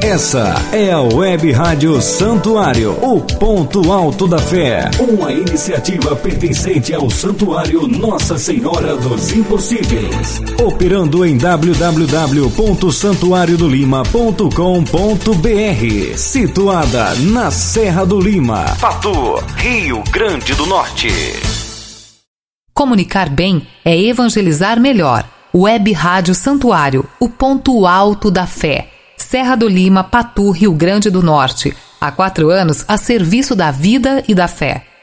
Essa é a Web Rádio Santuário, o ponto alto da fé. Uma iniciativa pertencente ao Santuário Nossa Senhora dos Impossíveis. Operando em www.santuariodolima.com.br. Situada na Serra do Lima, Patu, Rio Grande do Norte. Comunicar bem é evangelizar melhor. Web Rádio Santuário, o ponto alto da fé. Serra do Lima, Patu, Rio Grande do Norte. Há 4 anos a serviço da vida e da fé.